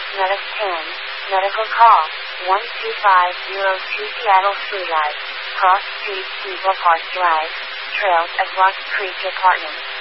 Medic 10, medical call, 12502 Seattle Food Life, Cross Street, Eagle Park Drive, Trails of Rock Creek Apartments.